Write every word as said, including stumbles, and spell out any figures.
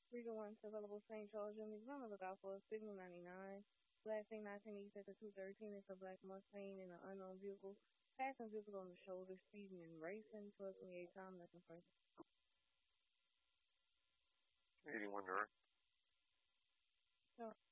three to one available Saint Charles Junior Be on the lookout for a Signal ninety-nine. Black Saint nineteen East at the two thirteen is a black Mustang in an unknown vehicle. Passing vehicle on the shoulder, speeding and racing. twelve twenty-eight time, nothing further. eighty-one direct. So,